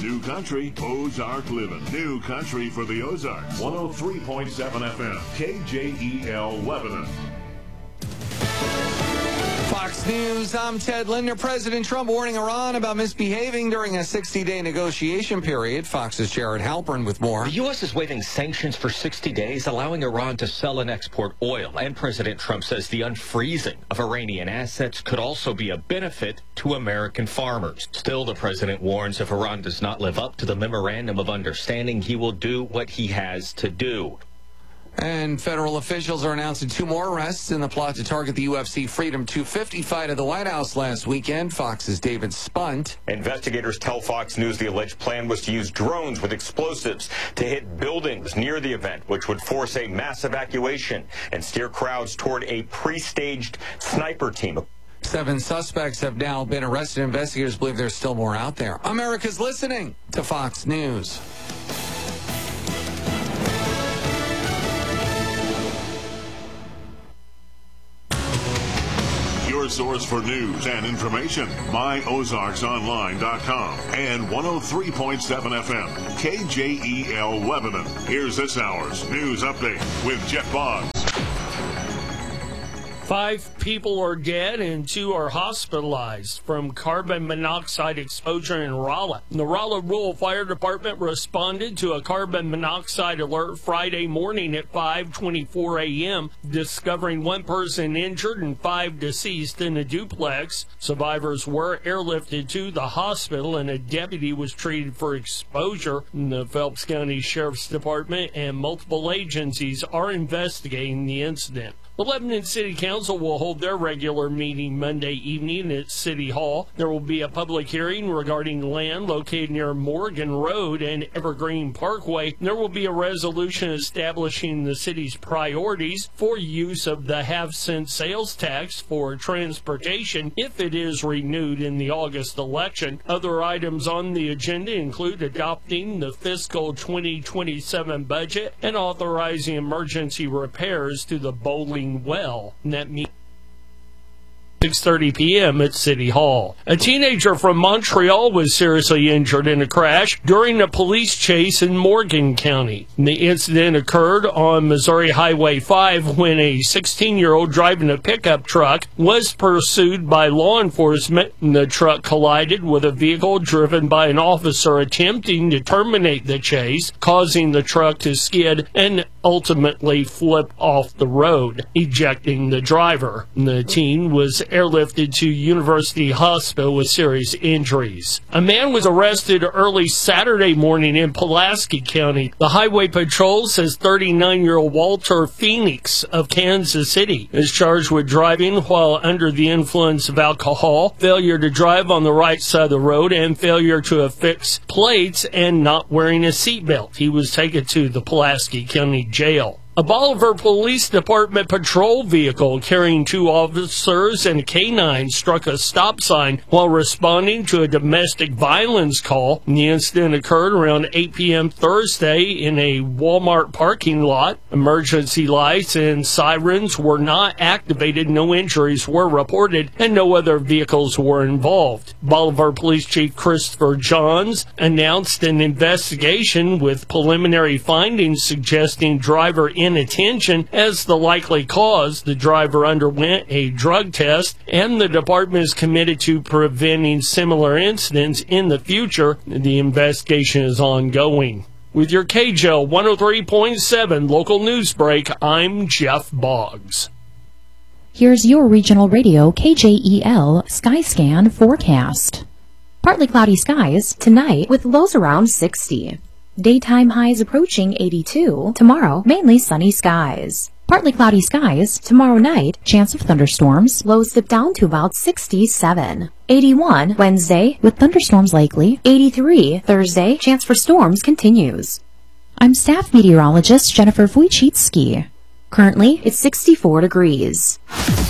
New country, Ozark living. New country for the Ozarks. 103.7 FM, KJEL Lebanon. Fox News, I'm Ted Linder. President Trump warning Iran about misbehaving during a 60-day negotiation period. Fox's Jared Halpern with more. The U.S. is waiving sanctions for 60 days, allowing Iran to sell and export oil. And President Trump says the unfreezing of Iranian assets could also be a benefit to American farmers. Still, the president warns if Iran does not live up to the memorandum of understanding, he will do what he has to do. And federal officials are announcing 2 more arrests in the plot to target the UFC Freedom 250 fight at the White House last weekend. Fox's David Spunt. Investigators tell Fox News the alleged plan was to use drones with explosives to hit buildings near the event, which would force a mass evacuation and steer crowds toward a pre-staged sniper team. 7 suspects have now been arrested. Investigators believe there's still more out there. America's listening to Fox News. Your source for news and information. MyOzarksOnline.com and 103.7 FM, KJEL Lebanon. Here's this hour's news update with Jeff Boggs. 5 people are dead and 2 are hospitalized from carbon monoxide exposure in Rolla. The Rolla Rural Fire Department responded to a carbon monoxide alert Friday morning at 5:24 a.m., discovering 1 person injured and 5 deceased in a duplex. Survivors were airlifted to the hospital and a deputy was treated for exposure. The Phelps County Sheriff's Department and multiple agencies are investigating the incident. The Lebanon City Council will hold their regular meeting Monday evening at City Hall. There will be a public hearing regarding land located near Morgan Road and Evergreen Parkway. There will be a resolution establishing the city's priorities for use of the half-cent sales tax for transportation if it is renewed in the August election. Other items on the agenda include adopting the fiscal 2027 budget and authorizing emergency repairs to the bowling well. And that means 6:30 p.m. at City Hall. A teenager from Montreal was seriously injured in a crash during a police chase in Morgan County. The incident occurred on Missouri Highway 5 when a 16-year-old driving a pickup truck was pursued by law enforcement. The truck collided with a vehicle driven by an officer attempting to terminate the chase, causing the truck to skid and ultimately flip off the road, ejecting the driver. The teen was airlifted to University Hospital with serious injuries. A man was arrested early Saturday morning in Pulaski County. The Highway Patrol says 39-year-old Walter Phoenix of Kansas City is charged with driving while under the influence of alcohol, failure to drive on the right side of the road, and failure to affix plates and not wearing a seatbelt. He was taken to the Pulaski County Jail. A Bolivar Police Department patrol vehicle carrying 2 officers and a canine struck a stop sign while responding to a domestic violence call. The incident occurred around 8 p.m. Thursday in a Walmart parking lot. Emergency lights and sirens were not activated, no injuries were reported, and no other vehicles were involved. Bolivar Police Chief Christopher Johns announced an investigation with preliminary findings suggesting driver inattention as the likely cause. The driver underwent a drug test, and the department is committed to preventing similar incidents in the future. The investigation is ongoing. With your KJEL 103.7 local news break, I'm Jeff Boggs. Here's your regional radio KJEL Skyscan forecast. Partly cloudy skies tonight with lows around 60. Daytime highs approaching 82. Tomorrow, mainly sunny skies. Partly cloudy skies. Tomorrow night, chance of thunderstorms. Lows dip down to about 67. 81 Wednesday, with thunderstorms likely. 83 Thursday, chance for storms continues. I'm staff meteorologist Jennifer Wojcicki. Currently, it's 64 degrees.